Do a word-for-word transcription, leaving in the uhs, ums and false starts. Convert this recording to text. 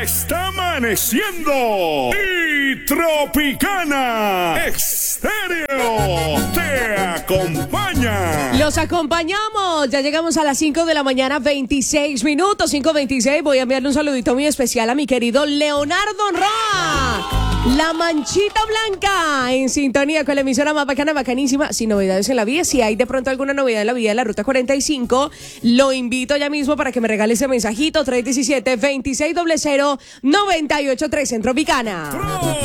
está amaneciendo y Tropicana Estéreo te acompaña. Los acompañamos. Ya llegamos a las cinco de la mañana, veintiséis minutos, cinco veintiséis. Voy a enviarle un saludito muy especial a mi querido Leonardo Roa. La Manchita Blanca, en sintonía con la emisora más bacana, bacanísima, sin novedades en la vía. Si hay de pronto alguna novedad en la vía de la Ruta cuarenta y cinco, lo invito ya mismo para que me regale ese mensajito, tres uno siete, dos seis cero cero, nueve ocho tres, en Tropicana.